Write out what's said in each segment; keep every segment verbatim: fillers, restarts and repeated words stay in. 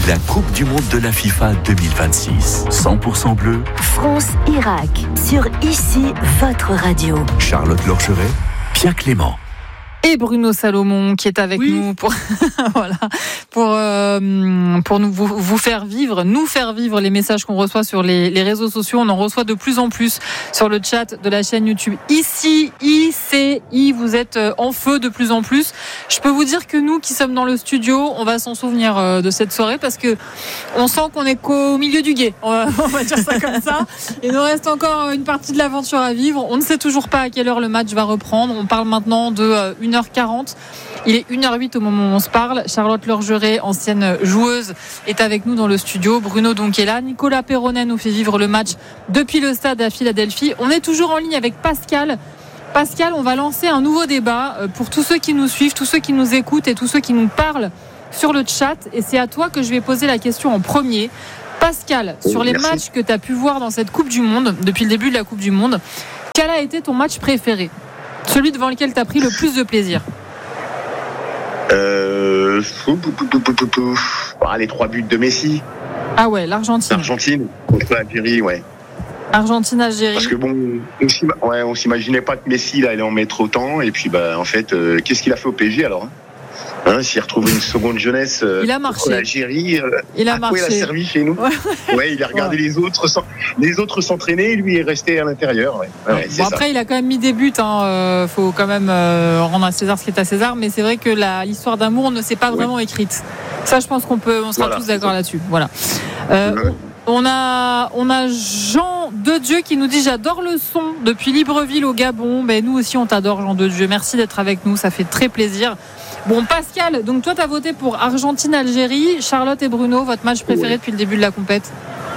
la Coupe du Monde de la FIFA deux mille vingt-six. cent pour cent bleu. France-Irak, sur Ici, votre radio. Charlotte Lorgeret, Pierre Clément. Et Bruno Salomon qui est avec oui. nous pour voilà pour euh, pour nous vous, vous faire vivre, nous faire vivre les messages qu'on reçoit sur les, les réseaux sociaux. On en reçoit de plus en plus sur le chat de la chaîne YouTube. Ici, I C I, vous êtes en feu de plus en plus. Je peux vous dire que nous qui sommes dans le studio, on va s'en souvenir de cette soirée parce que on sent qu'on est qu'au milieu du gué. On va, on va dire ça comme ça. Il nous reste encore une partie de l'aventure à vivre. On ne sait toujours pas à quelle heure le match va reprendre. On parle maintenant de euh, une heure quarante. Il est une heure huit au moment où on se parle. Charlotte Lorgeret, ancienne joueuse, est avec nous dans le studio. Bruno donc est là. Nicolas Perronnet nous fait vivre le match depuis le stade à Philadelphie. On est toujours en ligne avec Pascal. Pascal, on va lancer un nouveau débat pour tous ceux qui nous suivent, tous ceux qui nous écoutent et tous ceux qui nous parlent sur le chat. Et c'est à toi que je vais poser la question en premier. Pascal, sur les Merci. matchs que tu as pu voir dans cette Coupe du Monde, depuis le début de la Coupe du Monde, quel a été ton match préféré ? Celui devant lequel tu as pris le plus de plaisir. Euh... Ah, les trois buts de Messi. Ah ouais, l'Argentine. L'Argentine contre l'Algérie, ouais. Argentine, Algérie. Parce que bon, on, s'im... ouais, on s'imaginait pas que Messi là, allait en mettre autant. Et puis, bah, en fait, euh, qu'est-ce qu'il a fait au P S G alors hein Hein, s'il retrouve une seconde jeunesse euh, il a marché. l'Algérie, euh, il a à marché. quoi il a servi chez nous. Ouais, ouais il a regardé ouais. les autres, les autres s'entraîner, lui est resté à l'intérieur. Ouais. Ouais, bon, après, ça. il a quand même mis des buts. Il hein. euh, faut quand même euh, rendre à César ce qui est à César. Mais c'est vrai que la, l'histoire d'amour ne s'est pas vraiment oui. écrite. Ça, je pense qu'on peut, on sera voilà. tous d'accord là-dessus. Voilà. Euh, ouais. On a, on a Jean de Dieu qui nous dit j'adore le son depuis Libreville au Gabon. Ben, nous aussi, on t'adore, Jean de Dieu. Merci d'être avec nous. Ça fait très plaisir. Bon, Pascal, donc toi, tu as voté pour Argentine-Algérie. Charlotte et Bruno, votre match préféré oui. depuis le début de la compète ?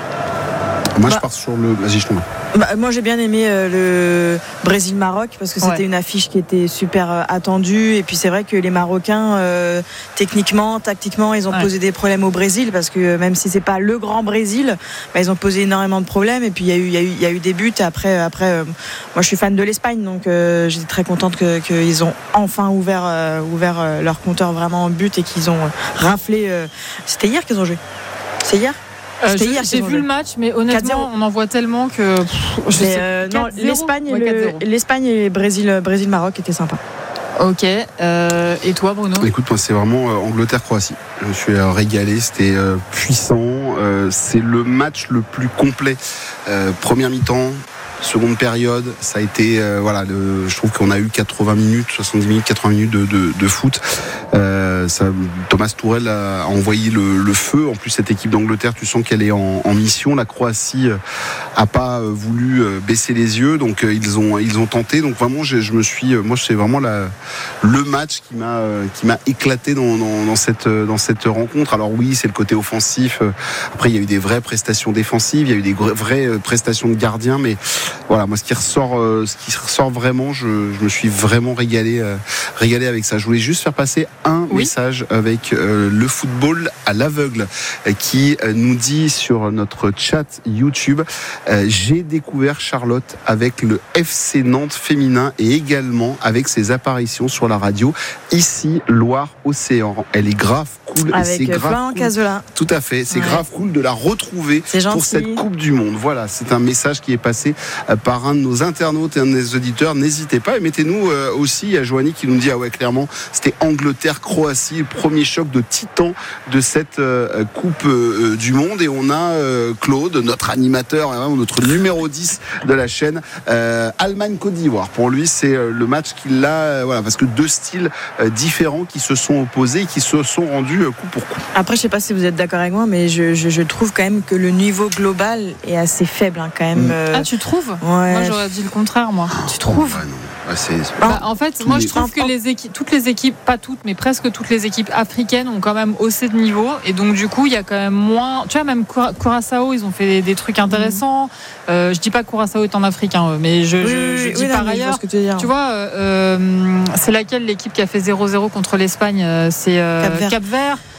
Moi, bah, je pars sur le. Vas-y, je tombe. Bah, moi, j'ai bien aimé euh, le Brésil-Maroc parce que c'était ouais. une affiche qui était super euh, attendue. Et puis, c'est vrai que les Marocains, euh, techniquement, tactiquement, ils ont ouais. posé des problèmes au Brésil parce que euh, même si c'est pas le grand Brésil, bah, ils ont posé énormément de problèmes. Et puis, il y a eu, il y a eu, il y a eu des buts. Après, après, euh, moi, je suis fan de l'Espagne, donc euh, j'étais très contente que, qu'ils ont enfin ouvert, euh, ouvert euh, leur compteur vraiment en but et qu'ils ont euh, raflé. Euh, c'était hier qu'ils ont joué. C'est hier. Euh, je, hier, j'ai vu le match, mais honnêtement, on en voit tellement que. Pff, je sais, euh, non, l'Espagne, et ouais, le, l'Espagne et le Brésil, Brésil-Maroc étaient sympas. Ok. Euh, et toi, Bruno ? Écoute, moi, c'est vraiment euh, Angleterre-Croatie. Je me suis euh, régalé. C'était euh, puissant. Euh, c'est le match le plus complet. Euh, première mi-temps. Seconde période, ça a été euh, voilà, le, je trouve qu'on a eu quatre-vingts minutes, soixante-dix minutes, quatre-vingts minutes de, de, de foot. Euh, ça, Thomas Tuchel a envoyé le, le feu. En plus, cette équipe d'Angleterre, tu sens qu'elle est en, en mission. La Croatie a pas voulu baisser les yeux, donc ils ont ils ont tenté. Donc vraiment, je, je me suis, moi, c'est vraiment la, le match qui m'a qui m'a éclaté dans, dans, dans cette dans cette rencontre. Alors oui, c'est le côté offensif. Après, il y a eu des vraies prestations défensives, il y a eu des vraies prestations de gardiens, mais voilà, moi ce qui ressort, euh, ce qui ressort vraiment, je, je me suis vraiment régalé, euh, régalé avec ça. Je voulais juste faire passer un oui. message avec euh, le football à l'aveugle euh, qui euh, nous dit sur notre chat YouTube euh, j'ai découvert Charlotte avec le F C Nantes féminin et également avec ses apparitions sur la radio ici Loire-Océan. Elle est grave cool. Avec et c'est grave cool. Tout à fait, c'est ouais. grave cool de la retrouver pour cette Coupe du Monde. Voilà, c'est un message qui est passé par un de nos internautes et un de nos auditeurs. N'hésitez pas et mettez-nous euh, aussi, il y a Joanie qui nous dit ah ouais clairement c'était Angleterre-Croatie, le premier choc de titan de cette euh, Coupe euh, du Monde. Et on a euh, Claude, notre animateur, hein, notre numéro dix de la chaîne, euh, Allemagne-Côte d'Ivoire. Pour lui c'est euh, le match qu'il a, euh, voilà, parce que deux styles euh, différents qui se sont opposés et qui se sont rendus euh, coup pour coup. Après je sais pas si vous êtes d'accord avec moi, mais je, je, je trouve quand même que le niveau global est assez faible hein, quand même. Euh... Ah tu trouves ? Ouais. Moi j'aurais dit le contraire moi. Tu trouves ? Ouais, non. Ouais, c'est, c'est bah, en fait, moi je trouve les... que les équipes, toutes les équipes, pas toutes, mais presque toutes les équipes africaines ont quand même haussé de niveau. Et donc du coup, il y a quand même moins. Tu vois, même Curaçao, ils ont fait des, des trucs intéressants. Mmh. Euh, je dis pas que Curaçao est en Afrique, hein, mais je, oui, je, je oui, dis oui, par non, ailleurs. Tu, veux dire. tu vois, euh, c'est laquelle l'équipe qui a fait zéro zéro contre l'Espagne ? C'est euh, Cap-Vert. Cap-Vert.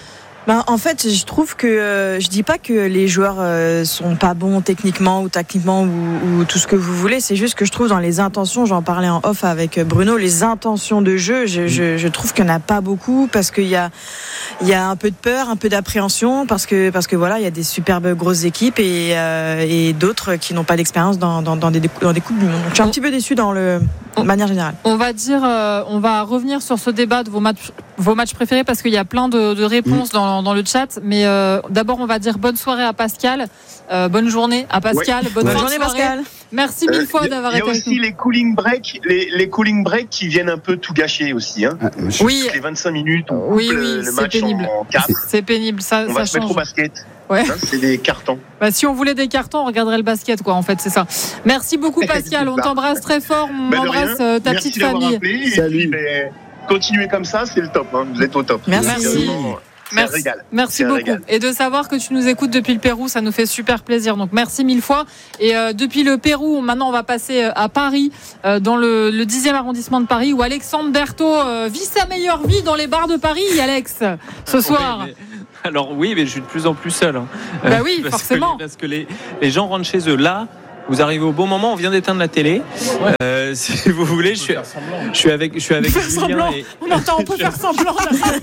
Ben, en fait, je trouve que euh, je dis pas que les joueurs euh, sont pas bons techniquement ou tactiquement ou, ou tout ce que vous voulez. C'est juste que je trouve dans les intentions, j'en parlais en off avec Bruno, les intentions de jeu, je, je, je trouve qu'il n'y en a pas beaucoup parce qu'il y a il y a un peu de peur, un peu d'appréhension parce que parce que voilà, il y a des superbes grosses équipes et euh, et d'autres qui n'ont pas d'expérience dans dans, dans des dans des coupes du monde. Donc, je suis un petit peu déçue dans le de manière générale. On va dire, euh, on va revenir sur ce débat de vos matchs, vos matchs préférés parce qu'il y a plein de, de réponses mmh. dans, dans le chat. Mais euh, d'abord, on va dire bonne soirée à Pascal, euh, bonne journée à Pascal, ouais. bonne ouais. journée Pascal. Merci mille euh, fois d'avoir été avec nous. Il y a aussi les cooling breaks, les, les cooling breaks qui viennent un peu tout gâcher aussi. Hein. Ah, oui. Les vingt-cinq minutes, on oui, coupe oui, le, le match pénible. en quatre. C'est pénible, ça, on ça va se change. mettre au basket. Ouais. Hein, c'est des cartons. Bah, si on voulait des cartons, on regarderait le basket, quoi. En fait, c'est ça. Merci beaucoup, Pascal. On t'embrasse très fort. On ben embrasse rien. ta Merci petite famille. Appelé, Salut. Puis, ben, continuez comme ça, c'est le top. Hein. Vous êtes au top. Merci. Merci. Merci, merci beaucoup. Régal. Et de savoir que tu nous écoutes depuis le Pérou, ça nous fait super plaisir. Donc merci mille fois. Et euh, depuis le Pérou, maintenant on va passer à Paris, euh, dans le, le dixième arrondissement de Paris, où Alexandre Berthaud euh, vit sa meilleure vie dans les bars de Paris, Alex, ce soir. Oui, mais, alors oui, mais je suis de plus en plus seul. Hein. Bah oui, parce forcément. Que, parce que les, les gens rentrent chez eux là. Vous arrivez au bon moment, on vient d'éteindre la télé. Ouais. Euh, si vous voulez, je suis, je suis avec, je suis avec Julien. Et... On entend, on peut faire semblant.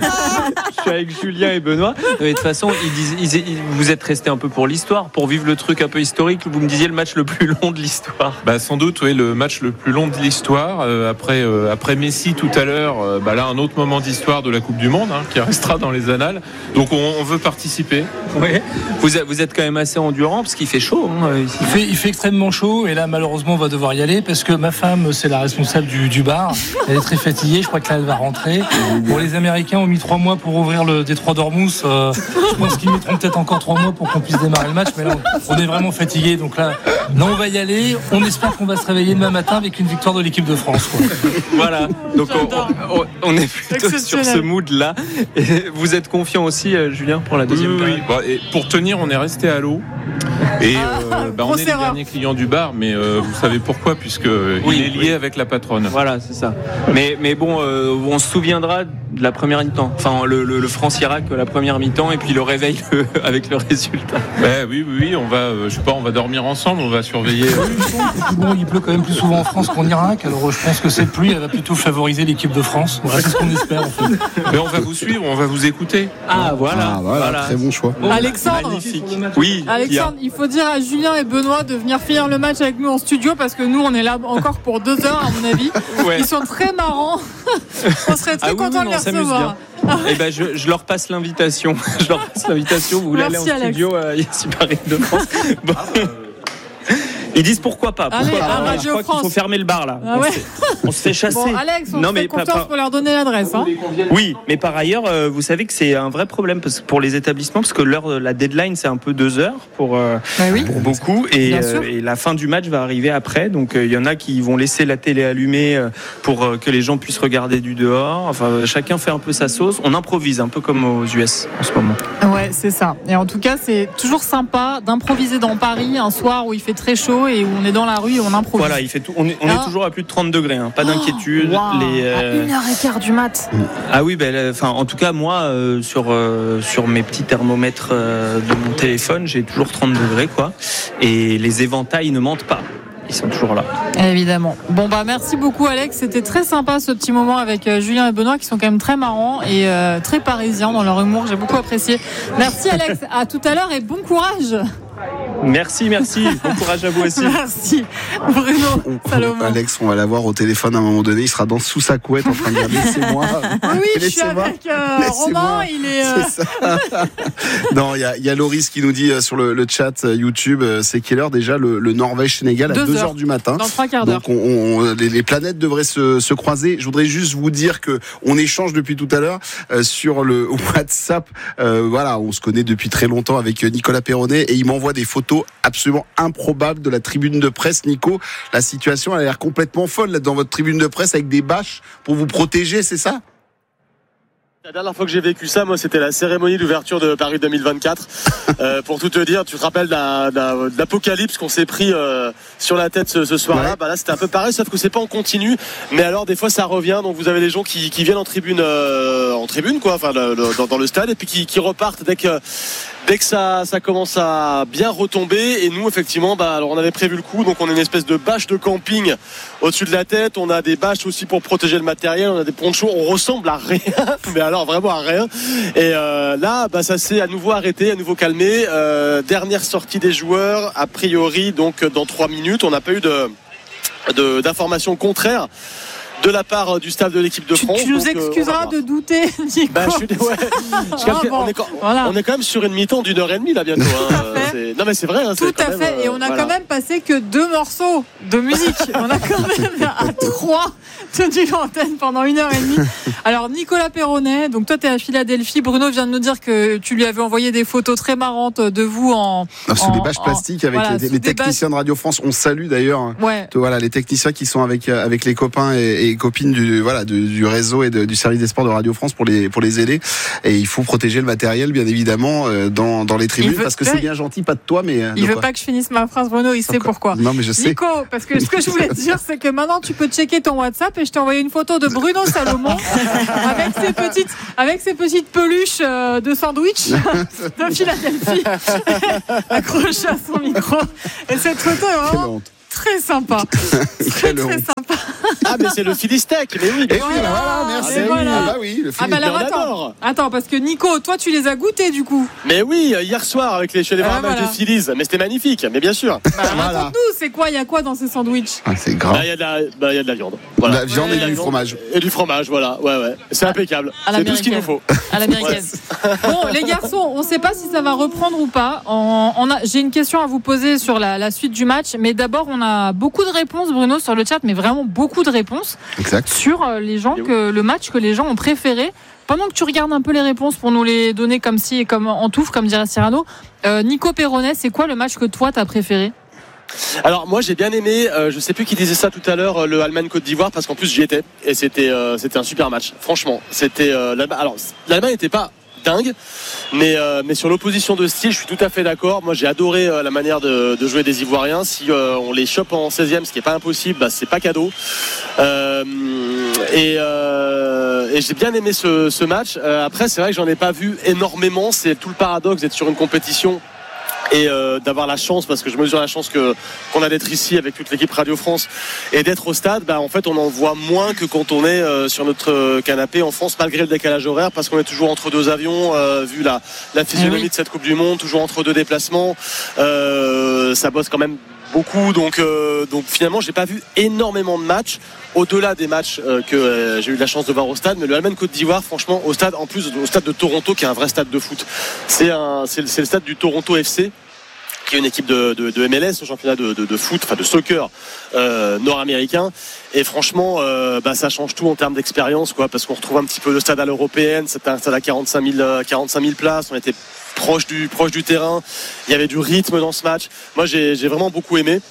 Je suis avec Julien et Benoît. Mais de toute façon, ils disent, ils, ils, vous êtes restés un peu pour l'histoire, pour vivre le truc un peu historique. Vous me disiez le match le plus long de l'histoire. Bah sans doute, oui, le match le plus long de l'histoire. Euh, après, euh, après Messi tout à l'heure, euh, bah là un autre moment d'histoire de la Coupe du Monde hein, qui restera dans les annales. Donc on, on veut participer. Oui. Vous, vous êtes quand même assez endurant parce qu'il fait chaud. Hein, ici. Il fait, il fait extrêmement chaud et là malheureusement on va devoir y aller parce que ma femme c'est la responsable du, du bar, elle est très fatiguée, je crois que là elle va rentrer. Bon, les Américains ont mis trois mois pour ouvrir le détroit d'Ormuz, euh, je pense qu'ils mettront peut-être encore trois mois pour qu'on puisse démarrer le match, mais là on est vraiment fatigué, donc là, là on va y aller, on espère qu'on va se réveiller demain matin avec une victoire de l'équipe de France quoi. Voilà, donc on, on, on est plutôt sur ce mood là. Et vous êtes confiant aussi Julien pour la deuxième oui, période? Oui. Bon, et pour tenir on est resté à l'eau et euh, bah, on est les derniers clients du bar, mais euh, vous savez pourquoi, puisque oui, il est lié oui. avec la patronne. Voilà, c'est ça. Mais, mais bon, euh, on se souviendra de la première mi-temps. Enfin, le, le, le France-Irak, la première mi-temps, et puis le réveil le, avec le résultat. Ben, oui, oui, oui, on va, euh, je sais pas, on va dormir ensemble, on va surveiller. Euh... Bon, il pleut quand même plus souvent en France qu'en Irak, alors je pense que cette pluie, elle va plutôt favoriser l'équipe de France. Voilà, c'est ce qu'on espère en fait. Mais on va vous suivre, on va vous écouter. Ah, voilà. Ah, voilà, voilà. Très bon choix. Bon, Alexandre, magnifique. Oui. Alexandre, il faut dire à Julien et Benoît de venir finir le match avec nous en studio parce que nous on est là encore pour deux heures à mon avis. Ouais. Ils sont très marrants. On serait très ah, contents oui, oui, de les recevoir. Ah ouais. Eh ben je, je leur passe l'invitation. Je leur passe l'invitation. Vous voulez Merci, aller en Alex. studio à ici Paris de France. Bon. Ils disent pourquoi pas. Pourquoi Allez, pas. à Je crois qu'il faut fermer le bar là. Ah on, ouais. se, on se fait chasser. Bon, Alex, on non, se mais fait confiance pas, pour leur donner l'adresse. Hein. Oui, mais par ailleurs, euh, vous savez que c'est un vrai problème parce que pour les établissements parce que l'heure, la deadline c'est un peu deux heures pour, euh, bah oui. pour beaucoup et, euh, et la fin du match va arriver après. Donc il euh, y en a qui vont laisser la télé allumée euh, pour euh, que les gens puissent regarder du dehors. Enfin, euh, chacun fait un peu sa sauce. On improvise un peu comme aux U S en ce moment. Ouais, c'est ça. Et en tout cas, c'est toujours sympa d'improviser dans Paris un soir où il fait très chaud et où on est dans la rue et on improvise. Voilà, il fait tout, on est, on ah. est toujours à plus de trente degrés, hein, pas d'inquiétude. Oh, wow. les, euh... À une heure et quart du mat. Ah oui, ben, enfin, en tout cas, moi, euh, sur, euh, sur mes petits thermomètres euh, de mon téléphone, j'ai toujours trente degrés, quoi. Et les éventails ne mentent pas. Ils sont toujours là. Évidemment. Bon, bah, merci beaucoup, Alex. C'était très sympa ce petit moment avec euh, Julien et Benoît qui sont quand même très marrants et euh, très parisiens dans leur humour. J'ai beaucoup apprécié. Merci, Alex. À tout à l'heure et bon courage. Merci, merci. Bon courage à vous aussi. Merci. Bruno, Salomon. Alex, on va l'avoir au téléphone à un moment donné. Il sera dans sous sa couette en train de dire laissez-moi. Oui, je suis avec euh, Romain. Il est. Euh... C'est ça. Non, il y a, y a Loris qui nous dit euh, sur le, le chat euh, YouTube, euh, c'est quelle heure déjà le, le Norvège-Sénégal à deux heures du matin. Dans trois quarts d'heure. Donc on, on, les, les planètes devraient se, se croiser. Je voudrais juste vous dire que on échange depuis tout à l'heure euh, sur le WhatsApp. Euh, voilà, on se connaît depuis très longtemps avec Nicolas Perronnet et il m'envoie des photos absolument improbable de la tribune de presse. Nico, la situation a l'air complètement folle là, dans votre tribune de presse avec des bâches pour vous protéger, c'est ça ? La dernière fois que j'ai vécu ça, moi, c'était la cérémonie d'ouverture de Paris deux mille vingt-quatre. euh, pour tout te dire, tu te rappelles d'un, d'un, d'apocalypse qu'on s'est pris euh, sur la tête ce, ce soir-là. Ouais. Bah là, c'était un peu pareil, sauf que c'est pas en continu. Mais alors, des fois, ça revient. Donc, vous avez des gens qui, qui viennent en tribune, euh, en tribune, quoi, enfin, le, le, dans, dans le stade, et puis qui, qui repartent dès que. Dès que ça, ça commence à bien retomber. Et nous, effectivement, bah, alors on avait prévu le coup. Donc on a une espèce de bâche de camping au-dessus de la tête. On a des bâches aussi pour protéger le matériel. On a des ponchos. On ressemble à rien. Mais alors vraiment à rien. Et euh, là, bah, ça s'est à nouveau arrêté, à nouveau calmé. Euh, dernière sortie des joueurs. A priori, donc dans trois minutes. On n'a pas eu de, de, d'informations contraires de la part du staff de l'équipe de France. Tu, tu nous donc, excuseras euh, de douter, Nico. Bah, je suis, ouais. je ah, bon, on, est, voilà. on est quand même sur une mi-temps d'une heure et demie là bientôt. Hein. C'est, non mais c'est vrai. Hein, Tout c'est à même, fait. Euh, et on a voilà. quand même passé que deux morceaux de musique. On a quand même à trois tenu l'antenne pendant une heure et demie. Alors Nicolas Perronnet, donc toi tu es à Philadelphie. Bruno vient de nous dire que tu lui avais envoyé des photos très marrantes de vous en, non, sous en des bâches plastiques avec voilà, les, les techniciens bâches... de Radio France. On salue d'ailleurs. Ouais. Voilà les techniciens qui sont avec avec les copains et, et copines du voilà du, du réseau et de, du service des sports de Radio France pour les pour les aider. Et il faut protéger le matériel bien évidemment dans dans les tribunes veut... parce que c'est bien gentil, pas de toi mais. Il veut quoi. Pas que je finisse ma phrase, Bruno. Il sait Encore. Pourquoi. Non mais je sais. Nico, parce que ce que je voulais te dire, c'est que maintenant tu peux checker ton WhatsApp et je t'ai envoyé une photo de Bruno Salomon avec ses petites avec ses petites peluches de sandwich de Philadelphie accrochées à son micro. Et cette photo est vraiment très sympa. Très très sympa. Ah mais c'est le Philistec, mais oui. Et oui, voilà, voilà merci. Ah, voilà. Ah bah oui, le ah bah alors, attends, attends, parce que Nico, toi tu les as goûtés du coup. Mais oui, hier soir avec les chez les ah, voilà. de Phillies, mais c'était magnifique, mais bien sûr. Bah, voilà. Raconte-nous, c'est quoi, il y a quoi dans ces sandwichs? Ah, c'est grave. Il bah, y a de la, bah, y a de la viande. Voilà. De la viande ouais, et du viande. fromage. Et du fromage, voilà. Ouais, ouais. C'est ah, impeccable. C'est tout ce qu'il nous faut. À l'américaine. Bon, les garçons, on ne sait pas si ça va reprendre ou pas. On, on a, j'ai une question à vous poser sur la, la suite du match, mais d'abord on a beaucoup de réponses, Bruno, sur le chat, mais vraiment beaucoup de réponses. Exact. Sur les gens que le match que les gens ont préféré. Pendant que tu regardes un peu les réponses pour nous les donner comme si comme en touffe, comme dirait Cyrano, euh, Nico Perronnet, c'est quoi le match que toi t'as préféré? Alors moi j'ai bien aimé, euh, je sais plus qui disait ça tout à l'heure, le Allemagne-Côte d'Ivoire, parce qu'en plus j'y étais et c'était euh, c'était un super match. Franchement, c'était euh, l'Allemagne. Alors l'Allemagne n'était pas dingue, mais euh, mais sur l'opposition de style, je suis tout à fait d'accord. Moi j'ai adoré euh, la manière de, de jouer des Ivoiriens. Si euh, on les chope en seizième, ce qui est pas impossible, bah, c'est pas cadeau. Euh, et, euh, et j'ai bien aimé ce, ce match. Euh, après c'est vrai que j'en ai pas vu énormément. C'est tout le paradoxe d'être sur une compétition et euh, d'avoir la chance, parce que je mesure la chance que, qu'on a d'être ici avec toute l'équipe Radio France et d'être au stade. Bah, en fait on en voit moins que quand on est euh, sur notre canapé en France, malgré le décalage horaire, parce qu'on est toujours entre deux avions, euh, vu la, la physionomie oui. de cette Coupe du Monde, toujours entre deux déplacements. Euh, ça bosse quand même beaucoup, donc, euh, donc finalement j'ai pas vu énormément de matchs au-delà des matchs euh, que euh, j'ai eu la chance de voir au stade, mais le Allemagne Côte d'Ivoire, franchement, au stade, en plus au stade de Toronto, qui est un vrai stade de foot, c'est, un, c'est, c'est le stade du Toronto F C, qui est une équipe de, de, de M L S, au championnat de, de, de foot, enfin de soccer euh, nord-américain. Et franchement, euh, bah, ça change tout en termes d'expérience, quoi, parce qu'on retrouve un petit peu le stade à l'européenne. C'était un stade à quarante-cinq mille places. On était proche du, proche du terrain. Il y avait du rythme dans ce match. Moi, j'ai, j'ai vraiment beaucoup aimé.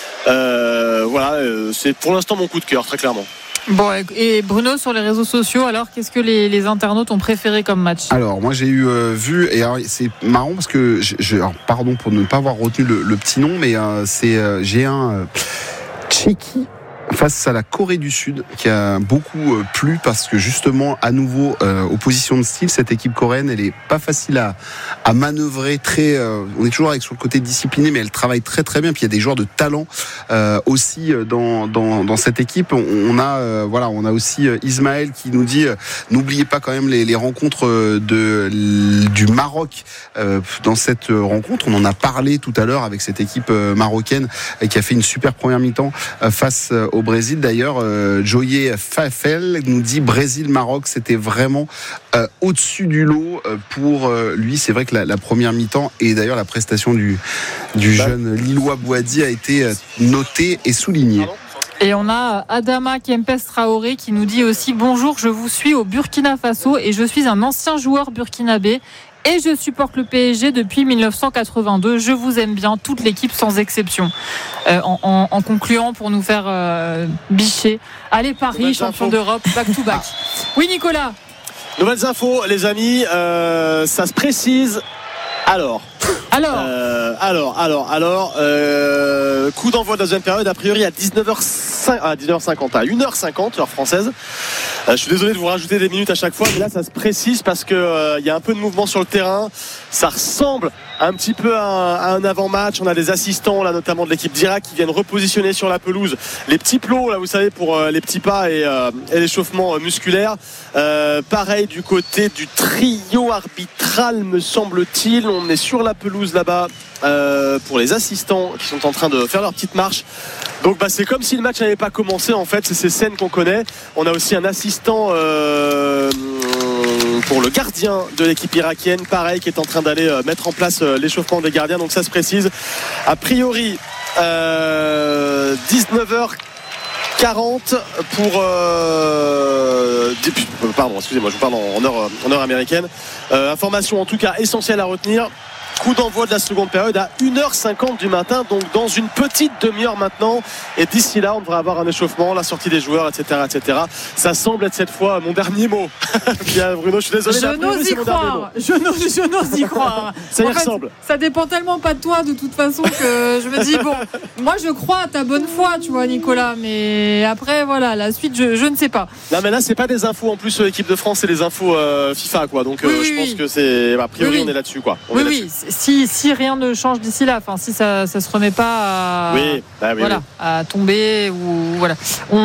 Euh, voilà, euh, c'est pour l'instant mon coup de cœur, très clairement. Bon, et Bruno, sur les réseaux sociaux, alors qu'est-ce que les, les internautes ont préféré comme match? Alors moi j'ai eu euh, vu, et alors, c'est marrant parce que je, je, alors, pardon pour ne pas avoir retenu le, le petit nom, mais euh, c'est euh, j'ai un euh, Tchéquie face à la Corée du Sud qui a beaucoup euh, plu, parce que justement à nouveau euh, opposition de style, cette équipe coréenne elle est pas facile à, à manœuvrer, très euh, on est toujours avec sur le côté discipliné, mais elle travaille très très bien, puis il y a des joueurs de talent euh, aussi dans, dans, dans cette équipe. On, on a euh, voilà on a aussi euh, Ismaël qui nous dit euh, n'oubliez pas quand même les, les rencontres de, du Maroc euh, dans cette rencontre. On en a parlé tout à l'heure avec cette équipe euh, marocaine euh, qui a fait une super première mi-temps euh, face euh, au Brésil. D'ailleurs, euh, Joyer Fafel nous dit Brésil-Maroc, c'était vraiment euh, au-dessus du lot euh, pour euh, lui. C'est vrai que la, la première mi-temps et d'ailleurs la prestation du, du jeune Lillois Bouhaddi a été euh, notée et soulignée. Et on a Adama Kempes Traoré qui nous dit aussi bonjour, je vous suis au Burkina Faso et je suis un ancien joueur burkinabé. Et je supporte le P S G depuis mille neuf cent quatre-vingt-deux. Je vous aime bien, toute l'équipe sans exception. Euh, en, en, en concluant pour nous faire euh, bicher. Allez Paris, champion d'Europe, back to back. Oui Nicolas. Nouvelles infos, les amis. Euh, ça se précise. Alors. Alors. Euh, alors, alors, alors. Euh, coup d'envoi de la deuxième période, a priori à dix-neuf heures cinquante, à une heure cinquante, heure française. Euh, je suis désolé de vous rajouter des minutes à chaque fois, mais là ça se précise parce que euh, il y a un peu de mouvement sur le terrain. Ça ressemble un petit peu à un, à un avant-match. On a des assistants là, notamment de l'équipe d'Irak, qui viennent repositionner sur la pelouse les petits plots là, vous savez, pour euh, les petits pas et, euh, et l'échauffement euh, musculaire. Euh, pareil du côté du trio arbitral, me semble-t-il. On est sur la pelouse là-bas euh, pour les assistants qui sont en train de faire leur petite marche. Donc bah, c'est comme si le match n'avait pas commencé en fait. C'est ces scènes qu'on connaît. On a aussi un assistant euh, pour le gardien de l'équipe irakienne, pareil, qui est en train d'aller euh, mettre en place euh, l'échauffement des gardiens. Donc ça se précise. A priori euh, dix-neuf heures quarante pour euh, pardon, excusez-moi, je vous parle en heure, en heure américaine. Euh, information en tout cas essentielle à retenir. Coup d'envoi de la seconde période à une heure cinquante du matin, donc dans une petite demi-heure maintenant. Et d'ici là, on devrait avoir un échauffement, la sortie des joueurs, et cetera, et cetera. Ça semble être cette fois mon dernier mot. Bien, Bruno, je suis désolé. Je n'ose y croire. Je n'ose, je n'ose y croire. Ça y en fait, ressemble. Ça dépend tellement pas de toi, de toute façon, que je me dis bon, moi je crois à ta bonne foi, tu vois, Nicolas. Mais après, voilà, la suite, je, je ne sais pas. Non, mais là, c'est pas des infos en plus sur l'équipe de France, c'est des infos euh, FIFA, quoi. Donc, oui, euh, oui, je pense oui. que c'est a priori, oui, oui. on est là-dessus, quoi. On oui, est oui. là-dessus. Si, si rien ne change d'ici là, enfin si ça ça se remet pas à, oui, bah oui, voilà, oui. à tomber ou voilà. On